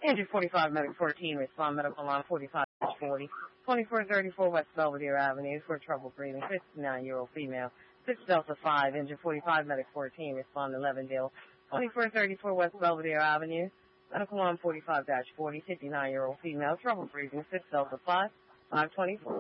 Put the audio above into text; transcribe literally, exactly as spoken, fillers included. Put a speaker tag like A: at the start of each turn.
A: Engine forty-five, Medic fourteen, respond medical line forty-five forty. twenty-four thirty-four West Belvedere Avenue for trouble breathing, fifty-nine-year-old female. six Delta five, Engine forty-five, Medic fourteen, respond eleven Dill. twenty-four thirty-four West Belvedere Avenue, medical line forty-five forty, fifty-nine-year-old female, trouble breathing, six Delta five, five twenty-four.